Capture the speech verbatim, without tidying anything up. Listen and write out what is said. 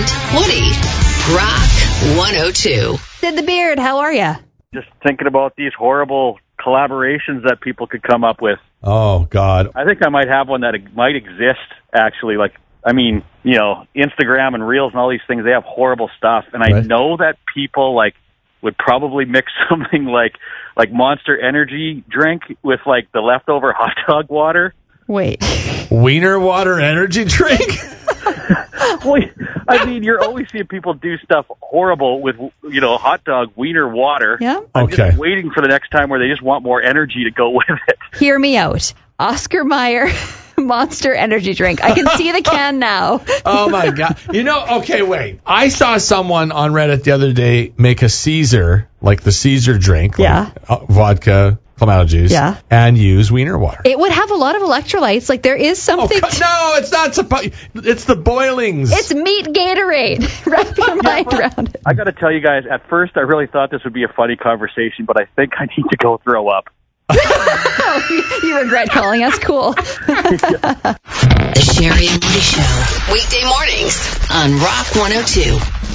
and Woody. Rock one oh two. Sid the Beard, how are you? Just thinking about these horrible collaborations that people could come up with. Oh, God. I think I might have one that might exist, actually. Like, I mean, you know, Instagram and Reels and all these things, they have horrible stuff. And I Right. know that people, like, would probably mix something like like Monster Energy drink with, like, the leftover hot dog water. Wait. Wiener water energy drink? Well, I mean, you're always seeing people do stuff horrible with, you know, hot dog wiener water. Yeah. I'm Okay. just waiting for the next time where they just want more energy to go with it. Hear me out. Oscar Mayer Monster Energy Drink. I can see the can now. Oh, my God. You know, okay, wait. I saw someone on Reddit the other day make a Caesar, like the Caesar drink. Yeah. Like, uh, vodka, Clamato juice. Yeah. And use wiener water. It would have a lot of electrolytes. Like, there is Oh, something. God, to- no, it's not supposed. It's the boilings. It's meat Gatorade. Wrap your mind around it. I got to tell you guys, at first I really thought this would be a funny conversation, but I think I need to go throw up. Oh, you, you regret calling us cool. The Sherry and Woody Show. Weekday mornings on Rock one oh two.